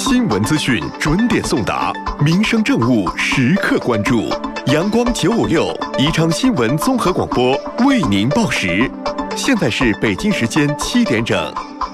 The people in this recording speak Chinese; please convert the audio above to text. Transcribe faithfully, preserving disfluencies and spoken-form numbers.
新闻资讯准点送达，民生政务时刻关注。阳光九五六宜昌新闻综合广播为您报时。现在是北京时间七点整。